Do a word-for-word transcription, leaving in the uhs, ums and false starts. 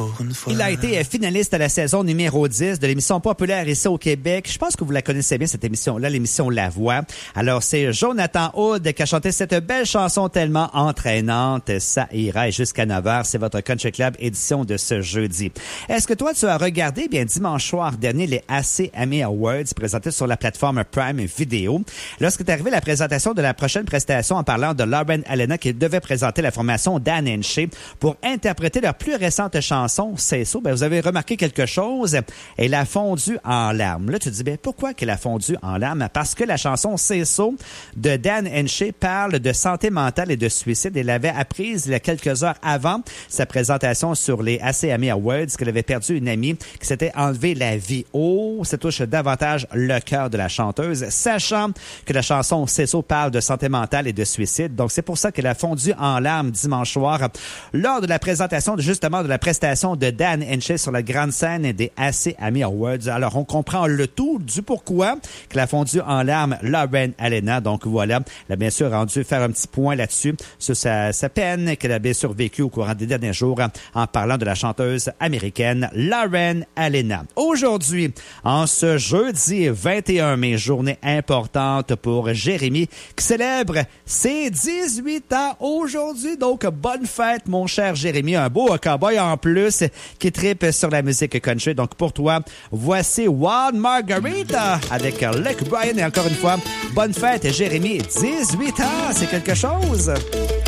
Il a été finaliste à la saison numéro dix de l'émission populaire ici au Québec. Je pense que vous la connaissez bien, cette émission-là, l'émission La Voix. Alors, c'est Jonathan Hood qui a chanté cette belle chanson tellement entraînante. Ça ira jusqu'à neuf heures. C'est votre Country Club édition de ce jeudi. Est-ce que toi, tu as regardé, bien, dimanche soir dernier, les A C M A Awards présentés sur la plateforme Prime Video? Lorsqu'est arrivée la présentation de la prochaine prestation en parlant de Lauren Alena qui devait présenter la formation Dan and Shay pour interpréter leur plus récente chanson, C'est ça, ben, vous avez remarqué quelque chose? Elle a fondu en larmes. Là, tu te dis, ben, pourquoi qu'elle a fondu en larmes? Parce que la chanson C'est ça de Dan and Shay parle de santé mentale et de suicide. Elle l'avait apprise il y a quelques heures avant sa présentation sur les A C M A Awards qu'elle avait perdu une amie qui s'était enlevé la vie. Oh, ça touche davantage le cœur de la chanteuse, sachant que la chanson C'est ça parle de santé mentale et de suicide. Donc, c'est pour ça qu'elle a fondu en larmes dimanche soir lors de la présentation de, justement de la prestation de Dan and Shay sur la grande scène des A C M A Awards. Alors, on comprend le tout du pourquoi qu'elle a fondu en larmes Lauren Alena. Donc, voilà. Elle a bien sûr rendu faire un petit point là-dessus sur sa, sa peine qu'elle a bien sûr vécue au courant des derniers jours en parlant de la chanteuse américaine Lauren Alena. Aujourd'hui, en ce jeudi vingt et un mai, journée importante pour Jérémy qui célèbre ses dix-huit ans aujourd'hui. Donc, bonne fête, mon cher Jérémy. Un beau cowboy en plus qui tripe sur la musique country. Donc, pour toi, voici Wild Margarita avec Luke Bryan. Et encore une fois, bonne fête, Jérémy. dix-huit ans, c'est quelque chose.